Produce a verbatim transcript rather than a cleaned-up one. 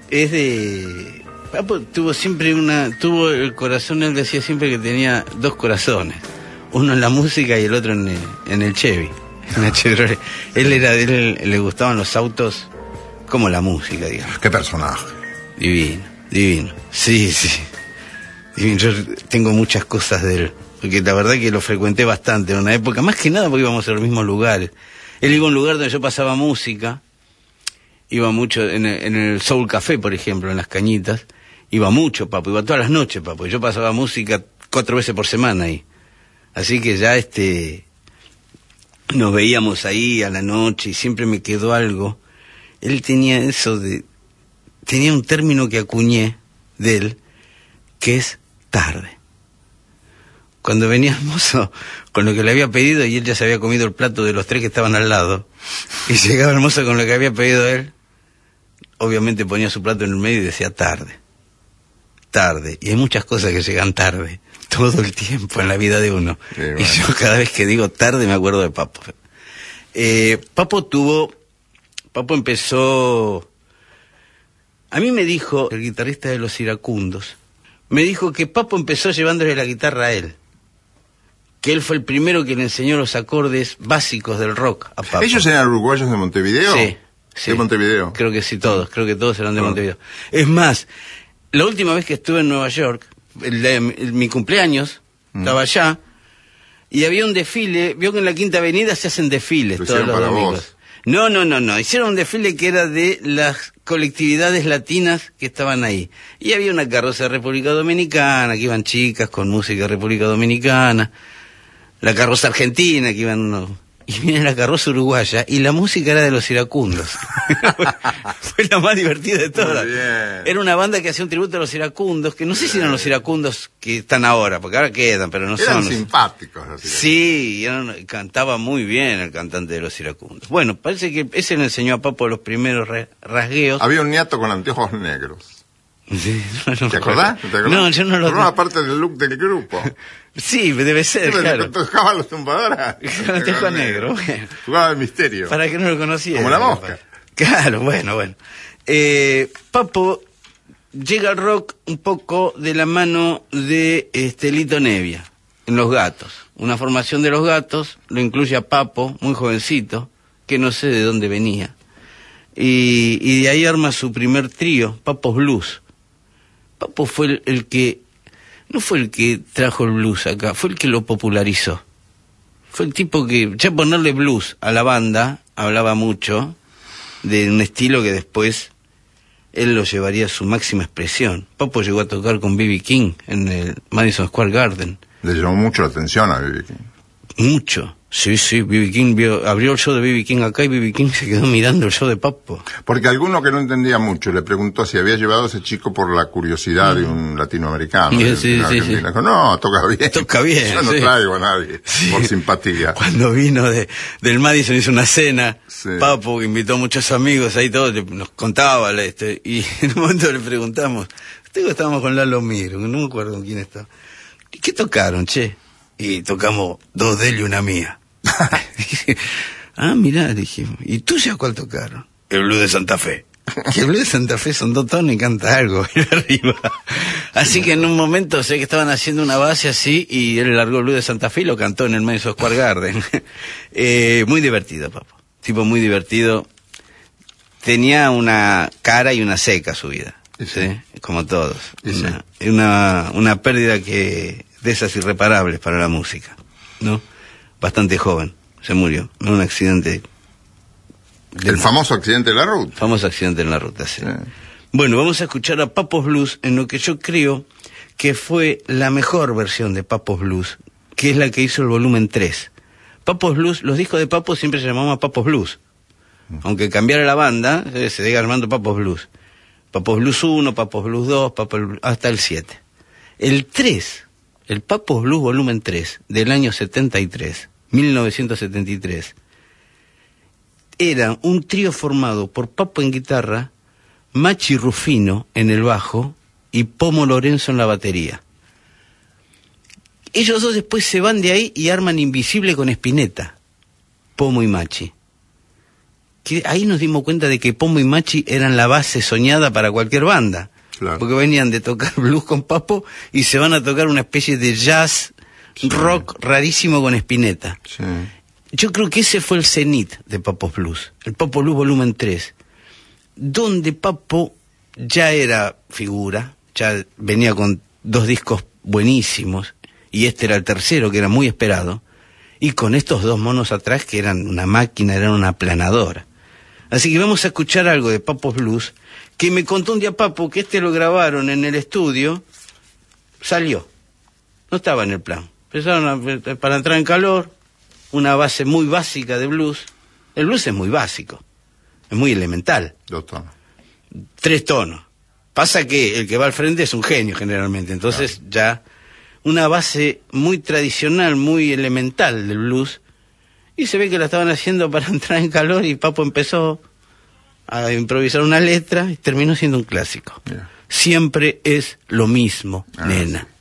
es de... Papo tuvo siempre una... Tuvo el corazón, él decía siempre que tenía dos corazones. Uno en la música y el otro en el, en el Chevy. En el Chevrolet. Él era de él, le gustaban los autos como la música, digamos. Qué personaje. Divino, divino. Sí, sí. Divino. Yo tengo muchas cosas de él. Porque la verdad que lo frecuenté bastante en una época. Más que nada porque íbamos a los mismos lugares. Él iba a un lugar donde yo pasaba música. Iba mucho en el, en el Soul Café, por ejemplo, en Las Cañitas. Iba mucho, Papo. Iba todas las noches, Papo. Yo pasaba música cuatro veces por semana ahí. Así que ya este... Nos veíamos ahí a la noche y siempre me quedó algo. Él tenía eso de... Tenía un término que acuñé de él, que es tarde. Cuando venía el mozo con lo que le había pedido y él ya se había comido el plato de los tres que estaban al lado, y llegaba el mozo con lo que había pedido él, obviamente ponía su plato en el medio y decía tarde. Tarde. Y hay muchas cosas que llegan tarde, todo el tiempo en la vida de uno. Sí, bueno. Y yo cada vez que digo tarde me acuerdo de Papo. Eh, Papo tuvo... Papo empezó... A mí me dijo, el guitarrista de Los Iracundos, me dijo que Papo empezó llevándole la guitarra a él. Que él fue el primero que le enseñó los acordes básicos del rock a Papo. ¿Ellos eran uruguayos de Montevideo? Sí. sí. ¿De Montevideo? Creo que sí, todos. Creo que todos eran de Montevideo. Es más, la última vez que estuve en Nueva York, el, el, el, mi cumpleaños, mm. estaba allá, y había un desfile. Vio que en la Quinta Avenida se hacen desfiles Lo todos los para domingos. Vos. No, no, no, no. Hicieron un desfile que era de las colectividades latinas que estaban ahí. Y había una carroza de República Dominicana, que iban chicas con música de República Dominicana. La carroza argentina, que iban unos... Y viene la carroza uruguaya, y la música era de Los Iracundos. fue, fue la más divertida de todas. Era una banda que hacía un tributo a Los Iracundos, que no sé si eran los Iracundos que están ahora, porque ahora quedan, pero no eran son. Eran simpáticos. Los sí, eran, cantaba muy bien el cantante de Los Iracundos. Bueno, parece que ese le enseñó a Papo los primeros rasgueos. Había un niato con anteojos negros. Sí, no, no ¿Te acordás? ¿Te acordás? No, yo no lo... Formaba parte del look del grupo. Sí, debe ser, sí, claro. Tocaba los tumbadoras. Con anteojos negros, bueno. Jugaba el misterio. Para que no lo conociera. Como la mosca. Claro, bueno, bueno. Eh, Papo llega al rock un poco de la mano de este, Lito Nevia, en Los Gatos. Una formación de Los Gatos, lo incluye a Papo, muy jovencito, que no sé de dónde venía. Y, y de ahí arma su primer trío, Papos Blues. Papo fue el, el que, no fue el que trajo el blues acá, fue el que lo popularizó. Fue el tipo que, ya ponerle blues a la banda, hablaba mucho de un estilo que después él lo llevaría a su máxima expresión. Papo llegó a tocar con B B King en el Madison Square Garden. Le llamó mucho la atención a B B King. Mucho. Sí, sí, B B King vio, abrió el show de B B King acá y B B King se quedó mirando el show de Papo. Porque alguno que no entendía mucho le preguntó si había llevado a ese chico por la curiosidad mm. de un latinoamericano. Sí, sí, sí, sí. Dijo, no, toca bien. Toca bien. Yo no sí. traigo a nadie sí. por simpatía. Cuando vino de, del Madison hizo una cena, sí. Papo, que invitó a muchos amigos ahí todos, nos contaba, este, y en un momento le preguntamos, ustedes estábamos con Lalo Miro, no me acuerdo con quién estaba. ¿Y qué tocaron, che? Y tocamos dos de él y una mía. Ah, mirá, dijimos. ¿Y tú ya cuál tocaron? El Blues de Santa Fe. Que el Blues de Santa Fe son dos tonos y canta algo arriba. Así que en un momento sé que estaban haciendo una base así y él largó el Blues de Santa Fe y lo cantó en el Madison Square Garden. eh, muy divertido, Papo. Tipo muy divertido. Tenía una cara y una seca su vida. Sí. ¿Sí? Como todos. Sí. Una, una, una pérdida que de esas irreparables para la música, ¿no? Bastante joven, se murió en un accidente. El la... famoso accidente de la ruta. Famoso accidente en la ruta, sí. sí. Bueno, vamos a escuchar a Papos Blues en lo que yo creo que fue la mejor versión de Papos Blues, que es la que hizo el volumen tres. Papos Blues, los discos de Papos siempre se llamaban Papos Blues. Mm. Aunque cambiara la banda, se sigue armando Papos Blues. Papos Blues uno, Papos Blues dos, Papos Blues, hasta el siete. El tres, el Papos Blues volumen tres, del año setenta y tres, mil novecientos setenta y tres, era un trío formado por Papo en guitarra, Machi Rufino en el bajo y Pomo Lorenzo en la batería. Ellos dos después se van de ahí y arman Invisible con Spinetta, Pomo y Machi. que ahí nos dimos cuenta de que Pombo y Machi eran la base soñada para cualquier banda. Claro. Porque venían de tocar blues con Papo y se van a tocar una especie de jazz, sí, rock rarísimo con Spinetta. Sí. Yo creo que ese fue el cenit de Papos Blues, el Papo Blues volumen tres, donde Papo ya era figura, ya venía con dos discos buenísimos, y este era el tercero, que era muy esperado, y con estos dos monos atrás que eran una máquina, eran una aplanadora. Así que vamos a escuchar algo de Papos Blues, que me contó un día Papo que este lo grabaron en el estudio, salió, no estaba en el plan. Empezaron a, para entrar en calor, una base muy básica de blues. El blues es muy básico, es muy elemental. Dos tonos. Tres tonos. Pasa que el que va al frente es un genio generalmente, entonces claro, ya una base muy tradicional, muy elemental del blues, y se ve que la estaban haciendo para entrar en calor y Papo empezó a improvisar una letra y terminó siendo un clásico. Yeah. Siempre es lo mismo, ah, nena. Sí.